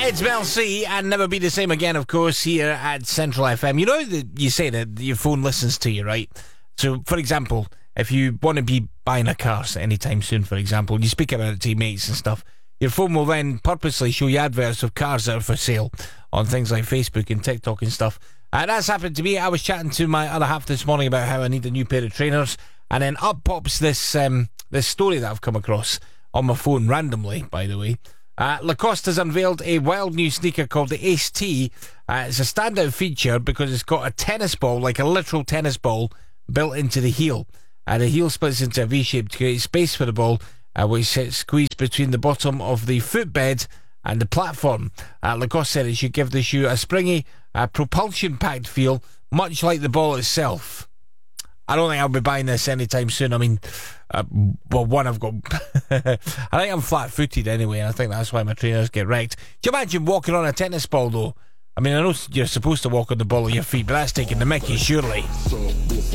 It's Mel C and Never Be the Same Again, of course, here at Central FM. You know that you say that your phone listens to you, right? So, for example, if you want to be buying a car anytime soon, for example, you speak about it to your mates and stuff, your phone will then purposely show you adverts of cars that are for sale on things like Facebook and TikTok and stuff. And that's happened to me. I was chatting to my other half this morning about how I need a new pair of trainers, and then up pops this this story that I've come across on my phone randomly, by the way. Lacoste has unveiled a wild new sneaker called the Ace T. It's a standout feature because it's got a tennis ball, like a literal tennis ball, built into the heel. The heel splits into a V shape to create space for the ball, which sits squeezed between the bottom of the footbed and the platform. Lacoste said it should give the shoe a springy, propulsion-packed feel, much like the ball itself. I don't think I'll be buying this anytime soon. I mean, well, one, I've got... I think I'm flat-footed anyway, and I think that's why my trainers get wrecked. Do you imagine walking on a tennis ball, though? I mean, I know you're supposed to walk on the ball of your feet, but that's taking the mickey, surely.